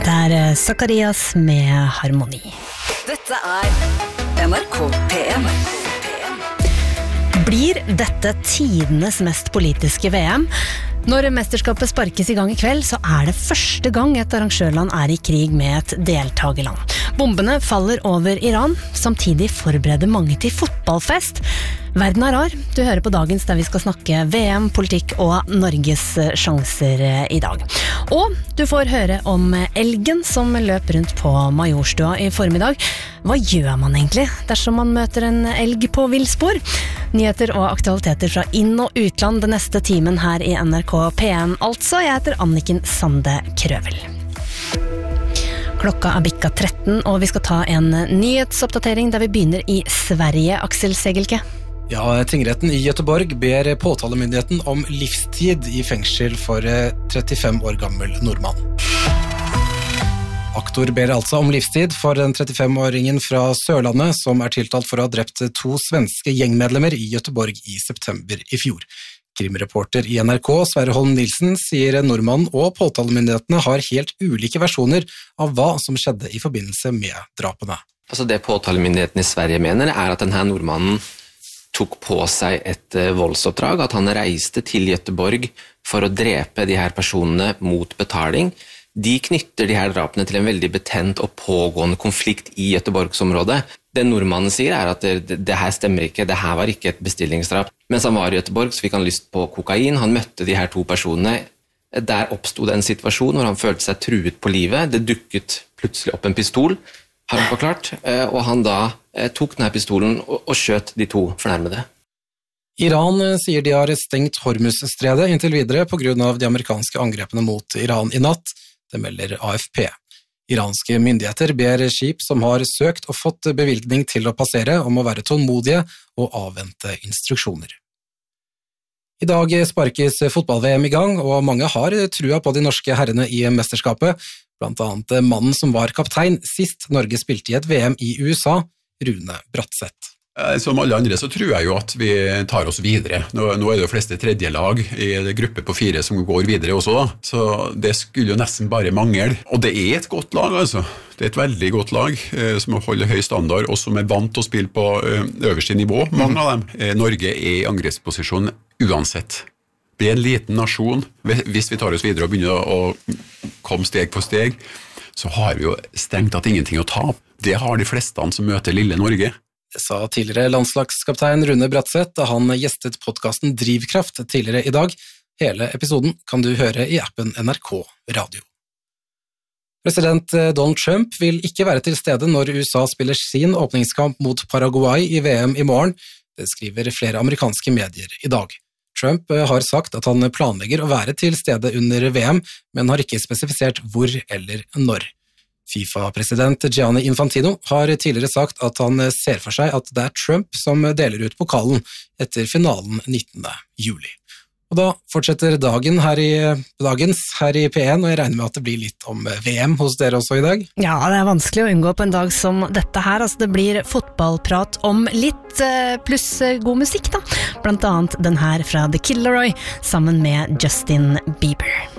Dette Zacharias med Harmoni. Dette NRK PM. Blir dette tidenes mest politiske VM? Når mesterskapet sparkes i gang i kveld, så det første gang et arrangørland i krig med et deltagerland. Bombene faller over Iran, samtidig forbereder mange til fotballfest. Verden rar. Du hører på Dagens der vi skal snakke VM, politikk og Norges sjanser i dag. Og du får høre om elgen som løp rundt på Majorstua i formiddag. Hva gjør man egentlig dersom man møter en elg på villspor? Nyheter og aktualiteter fra inn- og utland den neste timen her i NRK P1. Altså, jeg heter Anniken Sande Krøvel. Klokka bikka 13, og vi skal ta en nyhetsoppdatering der vi begynner i Sverige, Aksel Segelke. Ja, tingretten i Göteborg ber påtalemyndigheten om livstid i fengsel for 35 år gammel nordmann. Aktor ber altså om livstid for den 35-åringen fra Sørlandet som tiltalt for å ha drept 2 svenske gjengmedlemmer i Göteborg i september i fjor. Krimreporter i NRK, Sverre Holm Nilsen, sier nordmannen og påtalemyndighetene har helt ulike versjoner av hva som skjedde i forbindelse med drapene. Altså det påtalemyndigheten i Sverige mener at denne nordmannen tok på seg et voldsoppdrag, at han reiste til Göteborg for å drepe de her personene mot betaling. De knytter de her drapene til en veldig betent og pågående konflikt i Göteborgsområdet. Det nordmannen sier at det her stemmer ikke, det her var ikke et bestillingsdrap. Mens han var i Göteborg så fikk han lyst på kokain, han møtte de her 2 personene. Der oppstod det en situasjon hvor han følte seg truet på livet. Det dukket plutselig opp en pistol, har han forklart, og han da tok denne pistolen og skjøt de 2 fornærmede. Iran sier de har stengt Hormuz-stredet inntil videre på grunn av de amerikanske angrepene mot Iran i natt, det melder AFP. Iranske myndigheter ber skip som har søkt og fått bevilgning til å passere om å være tålmodige og avvente instruksjoner. I dag sparkes fotball-VM i gang, og mange har trua på de norske herrene i mesterskapet, blant annet mannen som var kaptein sist Norge spilte i et VM i USA, Rune Bratseth. Som alle andre så tror jeg jo at vi tar oss videre. Nå det jo fleste tredjelag i gruppe på 4 som går videre også da, så det skulle jo nesten bare mangle. Og det et godt lag altså. Det et veldig godt lag som holder høy standard og som vant til å spille på øverste nivå, mange av dem. Norge i angrepsposisjon uansett. Det en liten nasjon. Hvis vi tar oss videre og begynner å komme steg for steg, så har vi jo strengt tatt ingenting å ta. Det har de fleste som møter lille Norge. Det sa tidligere landslagskaptein Rune Bratseth da han gjestet podcasten Drivkraft tidligere i dag. Hele episoden kan du høre i appen NRK Radio. President Donald Trump vil ikke være til stede når USA spiller sin åpningskamp mot Paraguay i VM i morgen. Det skriver flere amerikanske medier i dag. Trump har sagt at han planlegger å være til stede under VM, men har ikke spesifisert hvor eller når. FIFA-president Gianni Infantino har tidligere sagt at han ser for seg at det Trump som deler ut pokalen etter finalen 19. juli. Og da fortsetter dagens her i P1, og jeg regner med at det blir litt om VM hos dere også i dag. Ja, det vanskelig å unngå på en dag som dette her. Altså, det blir fotballprat om litt pluss god musikk da. Blant annet den her fra The Killeroy sammen med Justin Bieber.